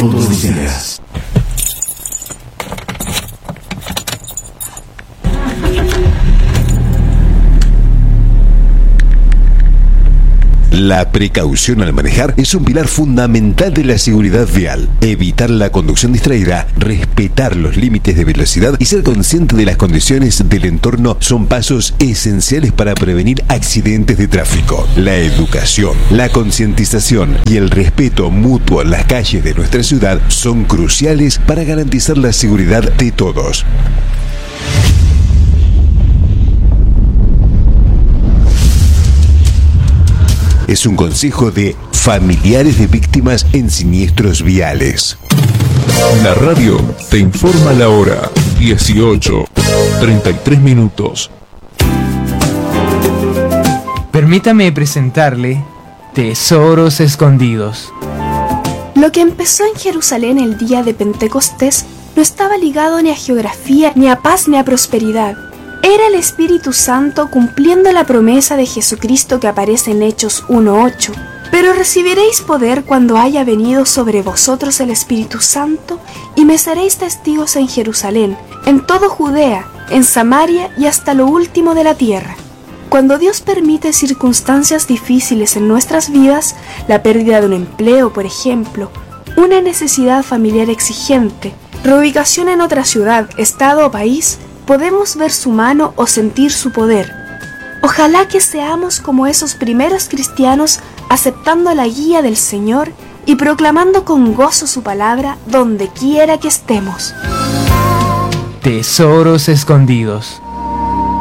todos los días. La precaución al manejar es un pilar fundamental de la seguridad vial. Evitar la conducción distraída, respetar los límites de velocidad y ser consciente de las condiciones del entorno son pasos esenciales para prevenir accidentes de tráfico. La educación, la concientización y el respeto mutuo en las calles de nuestra ciudad son cruciales para garantizar la seguridad de todos. Es un consejo de familiares de víctimas en siniestros viales. La radio te informa la hora 18:33. Permítame presentarle Tesoros Escondidos. Lo que empezó en Jerusalén el día de Pentecostés no estaba ligado ni a geografía, ni a paz, ni a prosperidad. Era el Espíritu Santo cumpliendo la promesa de Jesucristo que aparece en Hechos 1:8. Pero recibiréis poder cuando haya venido sobre vosotros el Espíritu Santo, y me seréis testigos en Jerusalén, en todo Judea, en Samaria y hasta lo último de la tierra. Cuando Dios permite circunstancias difíciles en nuestras vidas, la pérdida de un empleo, por ejemplo, una necesidad familiar exigente, reubicación en otra ciudad, estado o país, podemos ver su mano o sentir su poder. Ojalá que seamos como esos primeros cristianos, aceptando la guía del Señor y proclamando con gozo su palabra donde quiera que estemos. Tesoros Escondidos.